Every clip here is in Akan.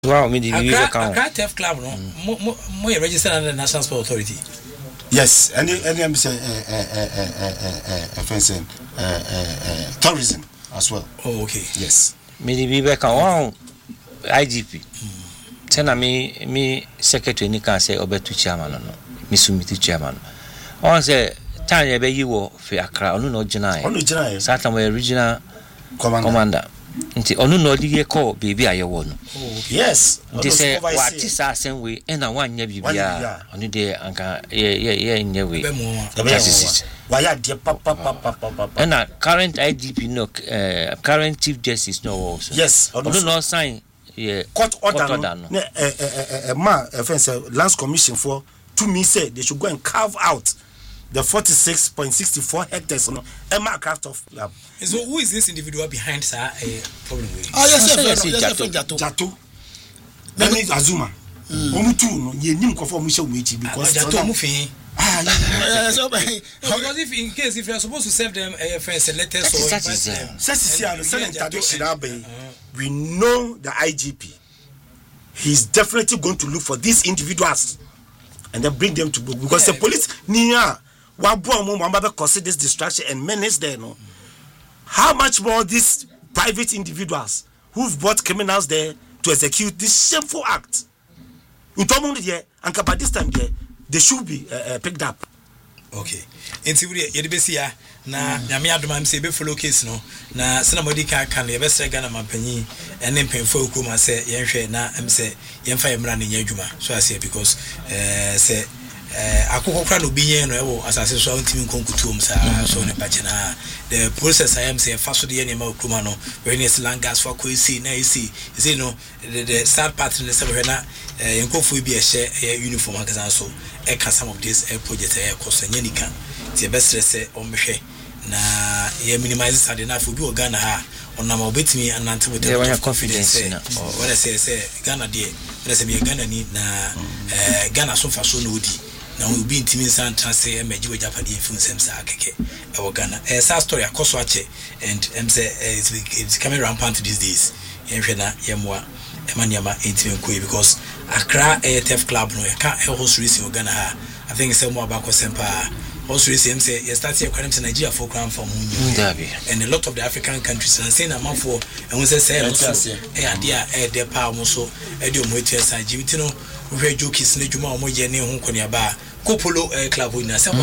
Wow, me the Accra Theft Club no mo registered under the National Sport Authority. Yes, and I'm saying tourism as well. Oh, okay. Yes. Me the be wow IGP. Tena me secretary ni kan say obetu chairman no. Me sumiti chairman. On say time ye be yi wo fi Accra onu no gina e. Onu gina e. Satan we regional commander. Nti onu no di ye call baby ayewo no. Yes. They say what is our same way and one year bibia onu de anka ye nye we. Why dear papa and current IGP no current chief justice no also. Yes. Onu no sign court order no. Lands Commission for to me say they should go and carve out the 46.64 hectares on Emma Craft of Lab. So who is this individual behind sir problem with? Yes, Jato. Nani Azuma. Omutu no ye nim ko for mu she mu because Jato mu fin. Because if you are supposed to serve them first letters or we know the IGP. He's definitely going to look for these individuals and then bring them to book because the police near cause this distraction and menace there no. How much more these private individuals who've brought criminals there to execute this shameful act? In here and by this time there they should be picked up. Okay. Enti we ye de besia na nyame adoma am say be follow case no na sena modi kan ye be sre Ghana mampanyi ene mpemfo okuma say ye hwe na am say ye mfa ye mra na nya adwuma so I say because say akokokra no bi yen no e wo asase so ntimi nkonkutuom sa so ne bache na the process I am say faso de ye ma okuma no when is langas for ko isi na isi say no the sad part in the say na enkofu bi e hye uniform akaza so e ka some of this project e cost nyanika ti be stress o mhwe na ye minimize sade na fo bi o Ghana ha onama obetimi anante with the confidence na when I say Ghana there when I say me Ghana ni na Ghana so faso no odi na we be intimi san transfer emerge we Japan influence sa akeke e wo Ghana sa story akoso ache and say it's coming rampant these days yenhwe na yemwa emaniama intimi nkoyi because Accra Theft Club no ka host racing Ghana ha I think say more about Sempa host racing say you start here according to Nigeria for crown from and a lot of the African countries and saying amount for and we say idea there power so e dey omo etia san jibiti no we jokes na djuma omo je ne ho konia ba Kopolo club na say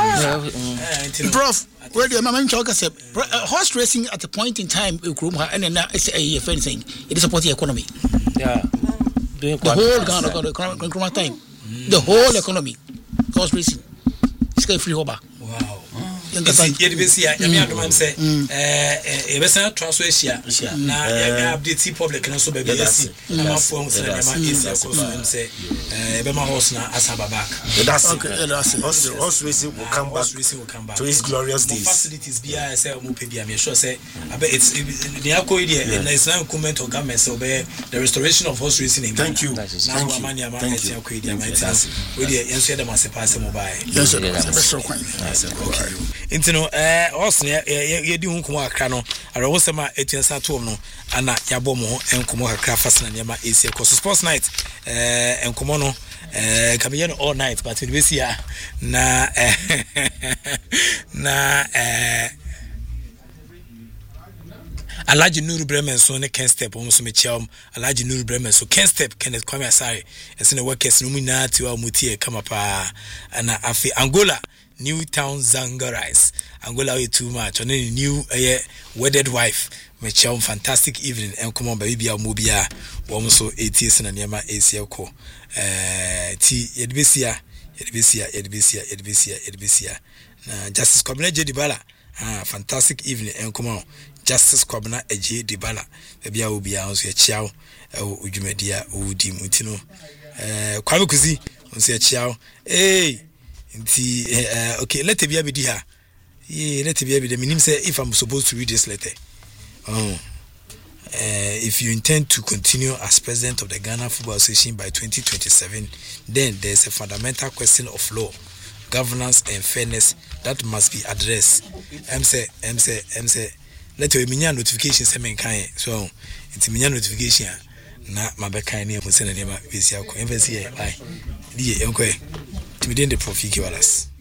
Prof where the mama talk say horse racing at a point in time and now it's a fencing it is support the economy the whole Ghana time the whole economy horse racing it's going free hoba wow yedi besia yami adoma say e besa transfer asia na ya update public na so be yes na for say na ma easy ko so say e be ma horse na asaba back that's horse racing will come back to its glorious days facilities bia say mo pe bia me sure say it's the akoi there na Islam comment of government so be the restoration of horse racing in thank you we dey answer them as pass mobile yes okay intino horse ye di hunkumo akra no arewo sema etuensa toom no ana yabo mo enkumo akra fasna nyama esi ko sports night enkumo no kamiye no all night but we see na Alaji Nuru Bremen so ne Ken Step almost me chiam Alaji Nuru Bremen so Ken Step Kenneth Kwame Asare ese ne workers no muna ti wa mutie kama pa ana afi Angola Newtown Zanga Rice Angola we too much on a new wedded wife me chiam fantastic evening and come on baby a mobia almost 80s na niama ACL ko ti yedbesia na Justice Kwabena Jedibala fantastic evening and come on Justice Kwabena Eje Dibala baby a obi a so chiao odwumadia odi mutino Kwame Kuzi on so chiao okay, let it be a bit here. Yeah, let it be a bit. Meaning say if I'm supposed to read this letter, if you intend to continue as president of the Ghana Football Association by 2027, then there's a fundamental question of law, governance, and fairness that must be addressed. Say, let me notification say so. It's me notification. na mabɛkan ne ɛhu sɛ na nneɛma bɛsi akɔ ɛmfa si yɛ bye die ɛnkɔɛ tumi den de Prof. Ike Wallace